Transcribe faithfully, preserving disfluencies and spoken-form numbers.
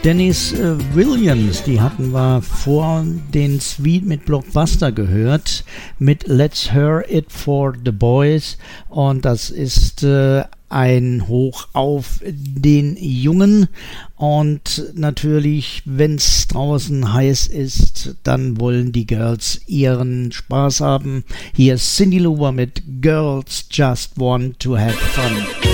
Dennis äh, Williams, die hatten wir vor den Sweet mit Blockbuster gehört, mit Let's Hear It for the Boys, und das ist äh, ein Hoch auf den Jungen, und natürlich, wenn es draußen heiß ist, dann wollen die Girls ihren Spaß haben. Hier ist Cyndi Lauper mit Girls Just Want to Have Fun.